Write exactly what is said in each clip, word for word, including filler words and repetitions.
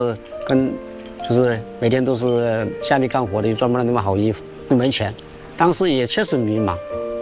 呃，跟就是每天都是下地干活的，又赚不到那么好衣服，又没钱，当时也确实迷茫，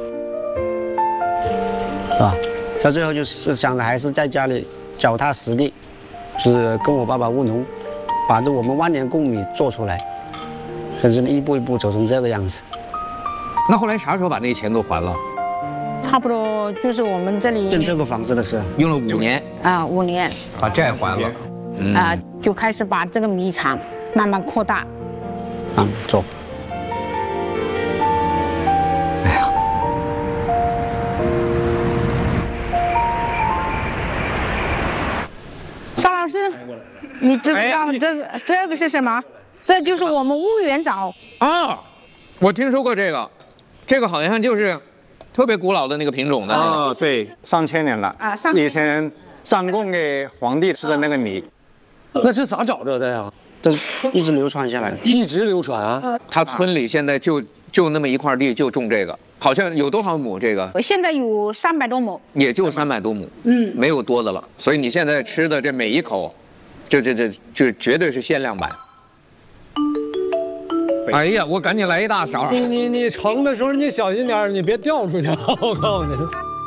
是吧？到最后就是想着还是在家里脚踏实地，就是跟我爸爸务农，把这我们万年贡米做出来，所以就一步一步走成这个样子。 那后来啥时候把那钱都还了？ 差不多就是我们这里建这个房子的时候， 用了五年啊，五年把债还了。嗯、 啊，就开始把这个米厂慢慢扩大， 啊，做。 哎呀， 沙老师，你知不知道这个这个是什么？这就是我们乌元枣啊，我听说过这个，这个好像就是特别古老的那个品种的。 哦，对，上千年了啊，上千以前上贡给皇帝吃的那个米。 那是咋找着的呀？ 这是一直流传下来的， 一直流传啊。 他村里现在就就那么一块地，就种这个，好像有多少亩？这个现在有三百多亩， 也就三百多亩，嗯，没有多的了。所以你现在吃的这每一口，这这这这绝对是限量版。哎呀，我赶紧来一大勺。 你你你盛的时候你小心点，你别掉出去。我告诉你。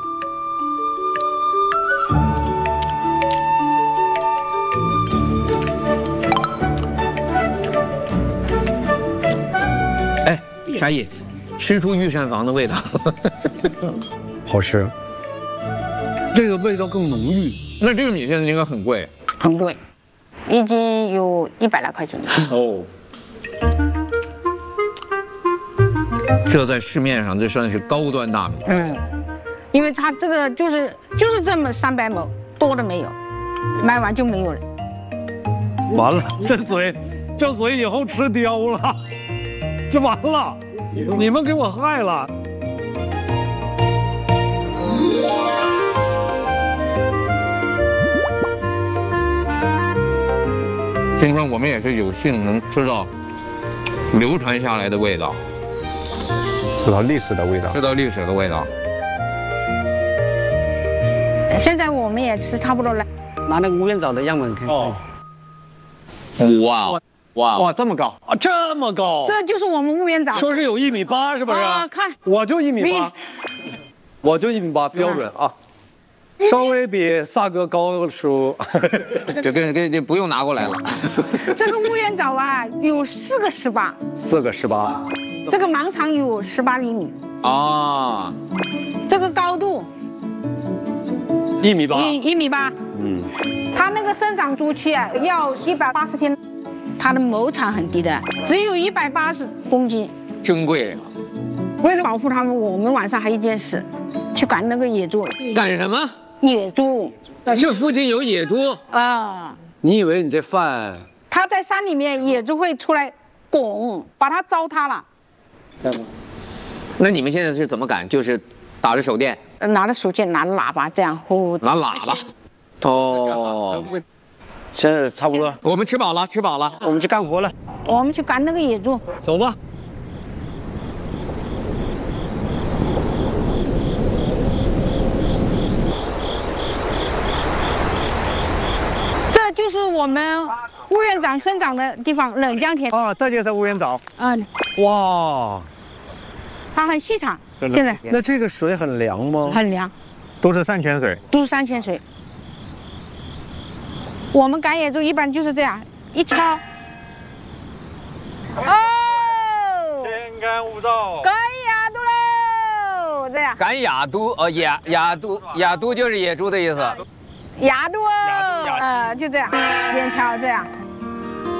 哎，沙溢，吃出御膳房的味道。 好吃，这个味道更浓郁。 那这个米现在应该很贵， 很贵，一斤有一百来块钱。 哦。 这在市面上这算是高端大米。 嗯，因为它这个就是就是这么三百亩，多的没有，卖完就没有了。 完了，这嘴，这嘴以后吃刁了，这完了，你们给我害了。 听说我们也是有幸能吃到流传下来的味道。 吃到历史的味道， 吃到历史的味道。 现在我们也吃差不多了。 拿那个乌元枣的样本看。哦。 哇哇哇，这么高啊，这么高！ 这就是我们乌元枣。 说是有一米八，是不是？ 啊，看， 我就一米八，我就一米八，标准啊。稍微比萨哥高出， 这跟跟这不用拿过来了。 这个乌元枣啊，有四个十八， 四个十八， 这个芒长有十八厘米啊， 这个高度一米八， 一一米八，嗯，它那个生长周期啊要一百八十天，它的亩产很低的，只有一百八十公斤， 珍贵。 为了保护它们，我们晚上还有一件事，去赶那个野猪。 赶什么？ 野猪， 这附近有野猪啊！ 你以为你这饭？ 它在山里面，野猪会出来拱，把它糟蹋了。 那你们现在是怎么赶？就是打着手电， 拿着手电，拿着喇叭，这样呼。 拿喇叭。哦， 现在差不多， 我们吃饱了，吃饱了， 我们去干活了。 我们去赶那个野猪， 走吧。 就是我们乌元枣生长的地方，冷江田。 哦，这就是乌元枣。 啊， 哇， 它很细长。现在那这个水很凉吗？ 很凉， 都是山泉水。 都是山泉水。我们赶野猪一般就是这样，一敲。哦， 天干物燥。 赶野猪喽，这样。 赶野猪，哦，野野猪，野猪就是野猪的意思。 牙多，呃，就这样，边敲这样。